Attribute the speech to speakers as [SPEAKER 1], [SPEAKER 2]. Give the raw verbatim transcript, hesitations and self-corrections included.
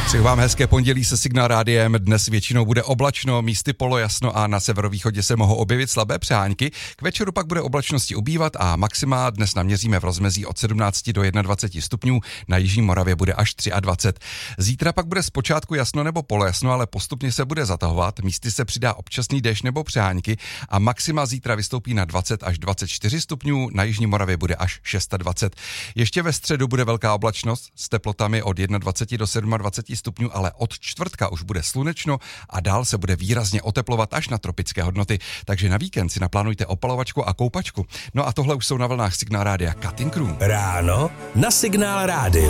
[SPEAKER 1] Přeju vám hezké pondělí se Signál rádiem. Dnes většinou bude oblačno, místy polojasno a na severovýchodě se mohou objevit slabé přehánky. K večeru pak bude oblačnosti ubývat a maxima dnes naměříme v rozmezí od sedmnáct do dvaceti jedna stupňů, na jižní Moravě bude až dvacet tři. Zítra pak bude zpočátku jasno nebo polojasno, ale postupně se bude zatahovat, místy se přidá občasný déšť nebo přehánky a maxima zítra vystoupí na dvacet až dvacet čtyři stupňů, na jižní Moravě bude až dvacet šest. Ještě ve středu bude velká oblačnost s teplotami od dvacet jedna do dvaceti sedmi stupňů, ale od čtvrtka už bude slunečno a dál se bude výrazně oteplovat až na tropické hodnoty, takže na víkend si naplánujte opalovačku a koupačku. No a tohle už jsou na vlnách Signál rádia Cutting Crew.
[SPEAKER 2] Ráno na Signál rádiu.